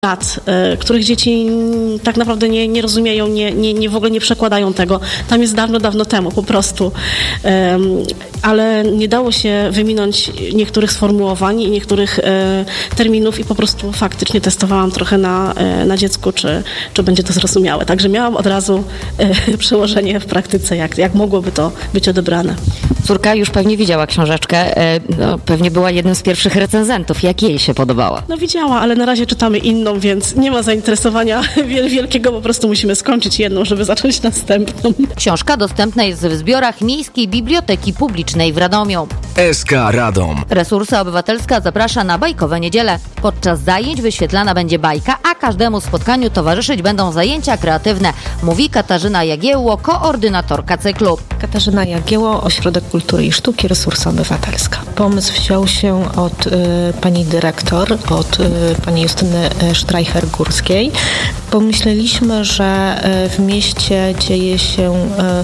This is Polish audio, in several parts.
lat, których dzieci tak naprawdę nie rozumieją, w ogóle nie przekładają tego. Tam jest dawno temu po prostu. Ale nie dało się wyminąć niektórych sformułowań i niektórych terminów i po prostu faktycznie testowałam trochę na dziecku, czy będzie to zrozumiałe. Także miałam od razu przełożenie w praktyce, jak mogłoby to być odebrane. Córka już pewnie widziała książeczkę, pewnie była jednym z pierwszych recenzentów. Jak jej się podobała? No widziała, ale na razie czytamy inną, więc nie ma zainteresowania wielkiego, po prostu musimy skończyć jedną, żeby zacząć następną. Książka dostępna jest w zbiorach Miejskiej Biblioteki Publicznej w Radomiu. SK Radom. Resursa Obywatelska zaprasza na bajkowe niedziele. Podczas zajęć wyświetlana będzie bajka, a każdemu spotkaniu towarzyszyć będą zajęcia kreatywne, mówi Katarzyna Jagiełło, koordynatorka cyklu. Katarzyna Jagiełło, Ośrodek Kultury i Sztuki, Resursa Obywatelska. Pomysł wziął się od pani dyrektor, od pani Justyny Streicher-Górskiej. Pomyśleliśmy, że w mieście dzieje się,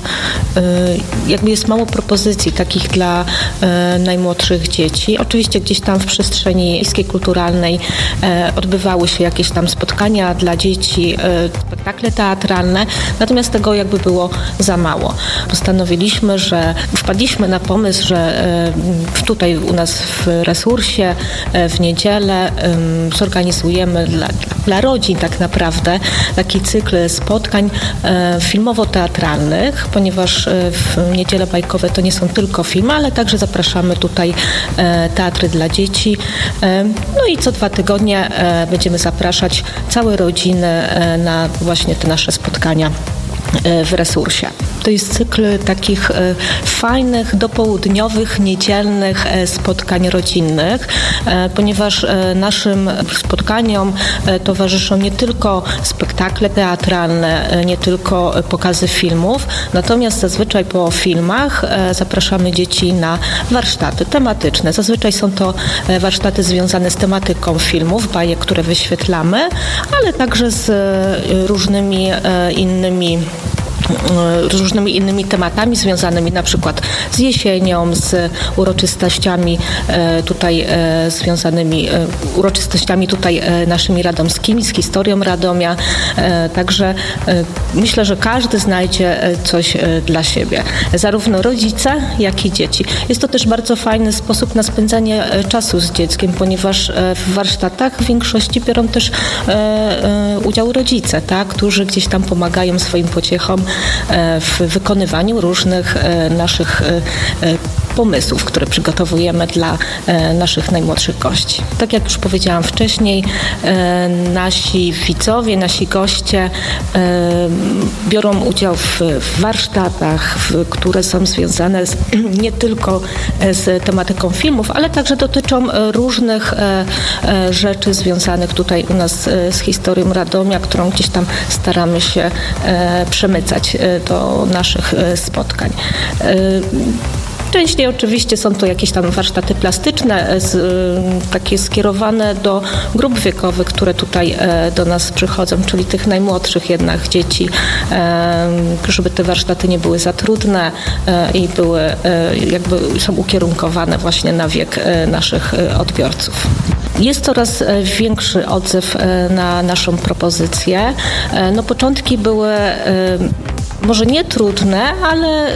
jakby jest mało propozycji takich dla najmłodszych dzieci. Oczywiście gdzieś tam w przestrzeni miejskiej kulturalnej odbywały się jakieś tam spotkania dla dzieci, spektakle teatralne, natomiast tego jakby było za mało. Postanowiliśmy, że wpadliśmy na pomysł, że tutaj u nas w Resursie w niedzielę zorganizujemy dla rodzin tak naprawdę taki cykl spotkań filmowo-teatralnych, ponieważ w niedziele bajkowe to nie są tylko filmy, ale także zapraszamy tutaj teatry dla dzieci. No i co 2 tygodnie będziemy zapraszać całe rodziny na właśnie te nasze spotkania w Resursie. To jest cykl takich fajnych, dopołudniowych, niedzielnych spotkań rodzinnych, ponieważ naszym spotkaniom towarzyszą nie tylko spektakle teatralne, nie tylko pokazy filmów, natomiast zazwyczaj po filmach zapraszamy dzieci na warsztaty tematyczne. Zazwyczaj są to warsztaty związane z tematyką filmów, bajek, które wyświetlamy, ale także z różnymi innymi tematami związanymi na przykład z jesienią, z uroczystościami uroczystościami naszymi radomskimi, z historią Radomia. Także myślę, że każdy znajdzie coś dla siebie. Zarówno rodzice, jak i dzieci. Jest to też bardzo fajny sposób na spędzanie czasu z dzieckiem, ponieważ w warsztatach w większości biorą też udział rodzice, tak, którzy gdzieś tam pomagają swoim pociechom w wykonywaniu różnych naszych pomysłów, które przygotowujemy dla naszych najmłodszych gości. Tak jak już powiedziałam wcześniej, nasi widzowie, nasi goście biorą udział w warsztatach, które są związane nie tylko z tematyką filmów, ale także dotyczą różnych rzeczy związanych tutaj u nas z historią Radomia, którą gdzieś tam staramy się przemycać do naszych spotkań. Częściej oczywiście są to jakieś tam warsztaty plastyczne, takie skierowane do grup wiekowych, które tutaj do nas przychodzą, czyli tych najmłodszych jednak dzieci, żeby te warsztaty nie były za trudne i były są ukierunkowane właśnie na wiek naszych odbiorców. Jest coraz większy odzew na naszą propozycję. No, początki były może nie trudne, ale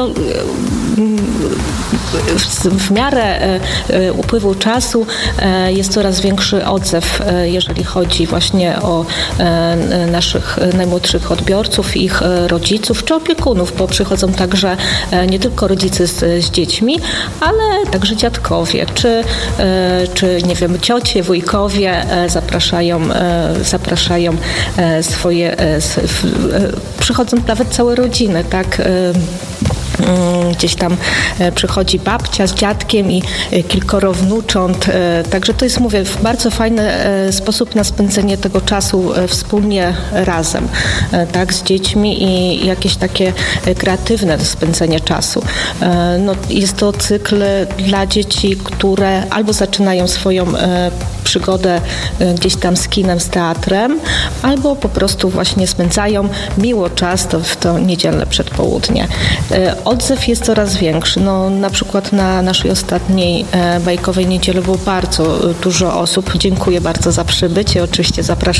w miarę upływu czasu jest coraz większy odzew, jeżeli chodzi właśnie o naszych najmłodszych odbiorców, ich rodziców czy opiekunów, bo przychodzą także nie tylko rodzice z dziećmi, ale także dziadkowie, czy nie wiem, ciocie, wujkowie zapraszają swoje, przychodzą nawet całe rodziny, tak. Gdzieś tam przychodzi babcia z dziadkiem i kilkoro wnucząt. Także to jest, mówię, bardzo fajny sposób na spędzenie tego czasu wspólnie razem, tak, z dziećmi i jakieś takie kreatywne spędzenie czasu. No, jest to cykl dla dzieci, które albo zaczynają swoją przygodę gdzieś tam z kinem, z teatrem, albo po prostu właśnie spędzają miło czas w to niedzielne przedpołudnie. Odzew jest coraz większy. No, na przykład na naszej ostatniej Bajkowej Niedzieli było bardzo dużo osób. Dziękuję bardzo za przybycie. Oczywiście zapraszam